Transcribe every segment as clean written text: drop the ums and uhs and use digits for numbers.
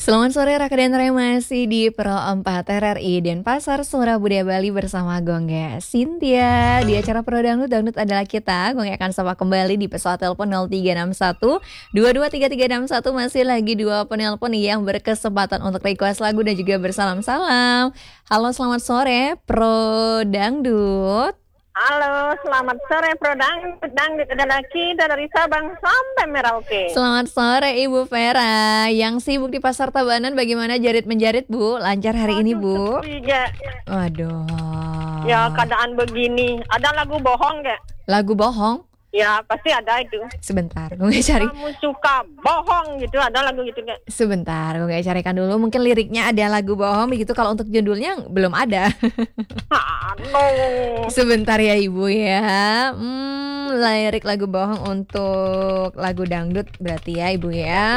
Selamat sore Raka dan Raya, masih di Pro 4 RRI Denpasar, Suara Budaya Bali bersama Gongga Cynthia. Di acara Pro Dangdut, Dangdut adalah kita. Gongga akan sapa kembali di pesawat telepon 0361 223361. Masih lagi dua penelpon yang berkesempatan untuk request lagu dan juga bersalam-salam. Halo, selamat sore Pro Dangdut. Halo, selamat sore Pro Dangdut adalah kita dari Sabang sampai Merauke. Selamat sore Ibu Vera. Yang sibuk di Pasar Tabanan bagaimana jarit-menjarit Bu? Lancar hari ini Bu? Tiga. Waduh. Ya keadaan begini. Ada lagu bohong gak? Lagu bohong? Ya pasti ada itu. Sebentar, gue cari. Kamu suka bohong gitu, ada lagu gitu gak? Sebentar, gue carikan dulu. Mungkin liriknya ada lagu bohong begitu. Kalau untuk judulnya belum ada. Aduh. Sebentar ya Ibu ya. Lirik lagu bohong untuk lagu dangdut berarti ya Ibu ya.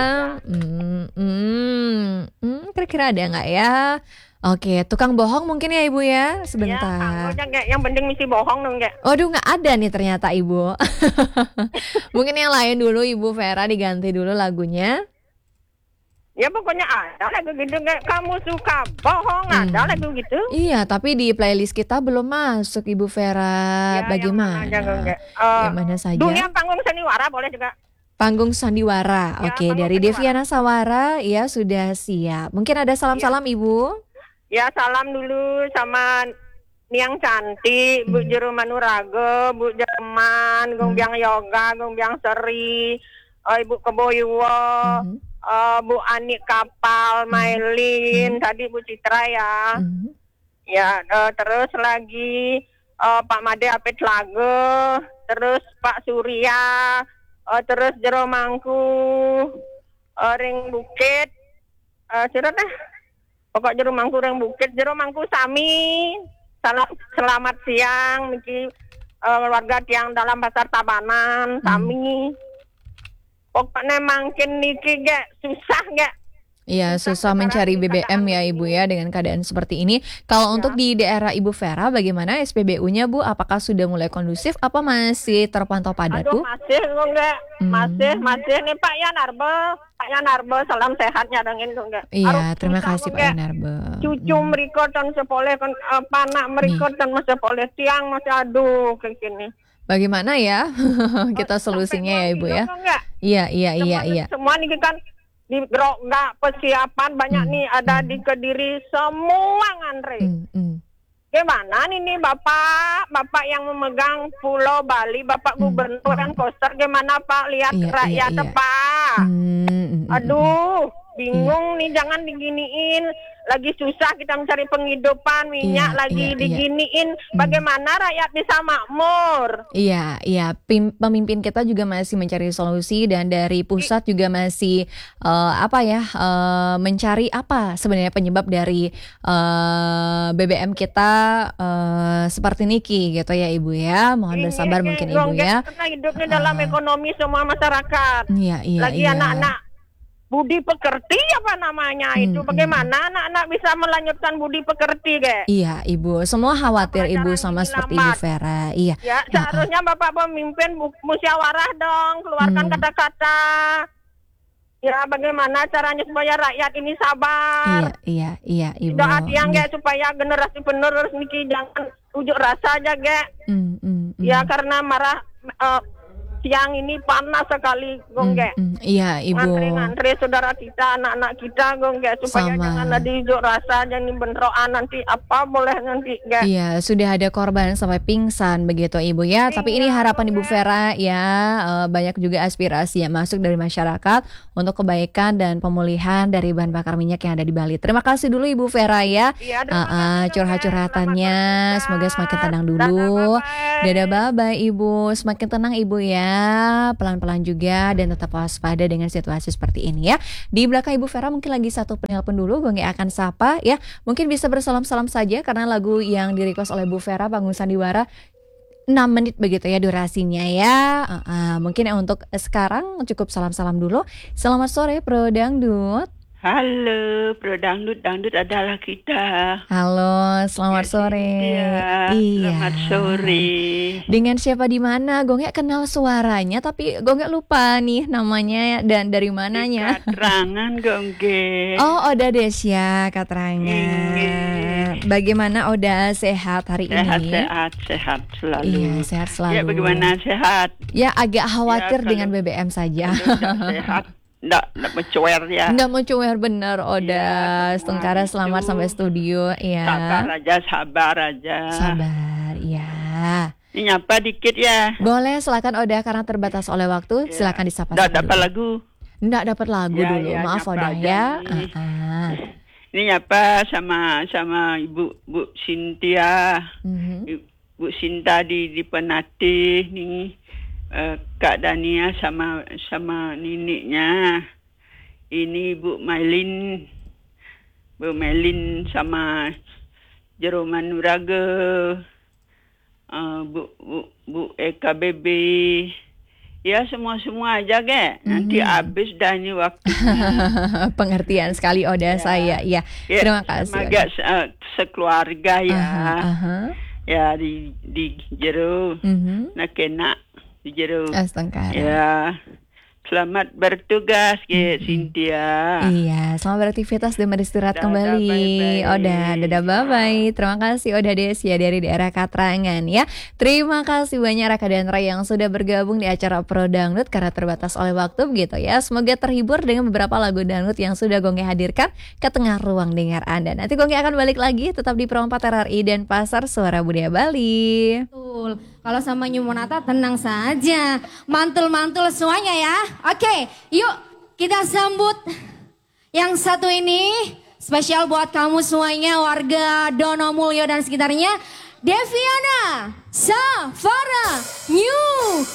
Kira-kira ada nggak ya? Oke, tukang bohong mungkin ya Ibu ya. Sebentar. Ya, yang penting misi bohong dong gak? Waduh, nggak ada nih ternyata Ibu. Mungkin yang lain dulu Ibu Vera, diganti dulu lagunya. Ya pokoknya ada lagu gitu gak? Kamu suka bohong, ada lagu gitu. Iya, tapi di playlist kita belum masuk Ibu Vera. Ya, Bagaimana? Yang mana saja? Dunia Panggung Sandiwara boleh juga. Panggung Sandiwara. Ya, Oke, Panggung dari Sandiwara. Deviana Sawara ya sudah siap. Mungkin ada salam-salam Ibu. Ya salam dulu sama Niang Cantik, Bu Jero Manuraga, Bu Jerman, Gongbiang Yoga, Gongbiang Seri, Ibu Keboyuwo, Bu Ani Kapal, Mailin, tadi Bu Citra ya. Ya terus lagi Pak Made Apit Lage, terus Pak Surya, terus Jero Mangku, Ring Bukit, surat pokok Jero Mangku Ring Bukit, Jero Mangku Sami. Selamat siang niki warga tiang dalam Pasar Tabanan Sami. Pokoknya makin niki gak susah gak? Iya, susah mencari BBM ya Ibu ya dengan keadaan seperti ini. Kalau untuk di daerah Ibu Vera bagaimana SPBU-nya Bu? Apakah sudah mulai kondusif apa masih terpantau padat Bu? Masih enggak? Masih nih Pak Yanarbo, salam sehat nyadangin enggak? Iya, terima kasih Pak Yanarbo. Cucu mereka dan sepoleh kan panak mereka dan masih sepoleh tiang masih aduh kayak gini. Bagaimana ya kita solusinya ya Ibu ya? Iya. Semua nih kan di Grogga persiapan banyak nih ada di Kediri semua ngantri. Gimana nih Bapak yang memegang Pulau Bali, Bapak Gubernur dan Koster, gimana Pak lihat rakyat Pak? Aduh, bingung nih, jangan diginiin. Lagi susah kita mencari penghidupan, minyak diginiin. Bagaimana rakyat bisa makmur? Iya. Pemimpin kita juga masih mencari solusi dan dari pusat juga masih mencari apa sebenarnya penyebab dari BBM kita seperti niki gitu ya Ibu ya. Mohon bersabar mungkin Ibu ya. Karena hidupnya dalam ekonomi semua masyarakat. Lagi anak-anak budi pekerti apa namanya itu, bagaimana anak-anak bisa melanjutkan budi pekerti guys? Iya Ibu, semua khawatir Ibu sama seperti Ibu Vera. Iya. Ya seharusnya Bapak pemimpin musyawarah dong, keluarkan kata-kata. Ya bagaimana caranya supaya rakyat ini sabar? Iya Ibu. Doa tiang guys supaya generasi penerus niki jangan ujuk rasa aja guys. Ya karena marah siang ini panas sekali Gongge. Iya Ibu. Ngantri saudara kita, anak-anak kita Gongge supaya jangan ada ijuk rasa, jangan bentrokan nanti apa boleh nanti Gongge. Iya, sudah ada korban sampai pingsan begitu Ibu ya. Tapi ini harapan Ibu Vera ya, banyak juga aspirasi yang masuk dari masyarakat untuk kebaikan dan pemulihan dari bahan bakar minyak yang ada di Bali. Terima kasih dulu Ibu Vera ya. Curhat-curhatannya, semoga semakin tenang dulu. Dadah bye-bye Ibu, semakin tenang Ibu ya. Pelan-pelan juga dan tetap waspada dengan situasi seperti ini ya. Di belakang Ibu Vera mungkin lagi satu penelpon dulu, gue nggak akan sapa ya. Mungkin bisa bersalam-salam saja karena lagu yang di-request oleh Bu Vera Panggung Sandiwara 6 menit begitu ya durasinya ya. Mungkin untuk sekarang cukup salam-salam dulu. Selamat sore Pro Dangdut. Halo, Pro Dangdut, Dangdut adalah kita. Halo, selamat Ya, sore. Iya, selamat sore. Dengan siapa di mana? Gonge kenal suaranya, tapi Gonge lupa nih namanya dan dari mananya. Katrangan Gongge. Oh, Oda Desya Katrangan. Bagaimana Oda, sehat hari Sehat, ini? sehat selalu. Iya, sehat selalu. Ya, bagaimana sehat? Ya, agak khawatir Ya, dengan BBM saja. Kalau udah sehat, enggak mencuer ya. Nggak mau cuer bener Oda. Iya, Setengkara selamat itu. sampai studio ya. Sabar aja. Sabar, ya. Ini nyapa dikit ya. Boleh, silakan Oda, karena terbatas oleh waktu. Ya. Silakan disapa. Nggak dulu. dapat lagu. Nggak dapat lagu Ya, dulu. ya, Maaf nyapa Oda aja ya. nih. Ah. Ini nyapa sama Bu Sintia. Mhm. Bu Sinta di Penatih nih. Kak Dania sama niniknya. Ini Bu Mailin sama Jeroman Nuraga. Bu Eka Bebe. Ya semua aja ke. Nanti habis dah ini waktunya. Pengertian sekali Oda saya. Ya, terima kasih. Agak sekeluarga ya. Aha. Ya di jero. Nak kena di jero. Astagfirullah. Ya. Selamat bertugas ke Cynthia. Iya, selamat beraktivitas dan beristirahat Dadah, kembali. bye-bye. Oda, dadah bye-bye. Terima kasih Oda Desya dari daerah Katrangan ya. Terima kasih banyak Raka dan Ray yang sudah bergabung di acara Pro Dangdut karena terbatas oleh waktu begitu ya. Semoga terhibur dengan beberapa lagu dangdut yang sudah Gongge hadirkan ke tengah ruang dengar Anda. Nanti Gongge akan balik lagi tetap di Pro 4 RRI dan Pasar Suara Budaya Bali. Betul. Kalau sama New Monata tenang saja. Mantul-mantul semuanya ya. Oke, yuk kita sambut yang satu ini. Spesial buat kamu semuanya warga Donomulyo dan sekitarnya. Deviana Safara New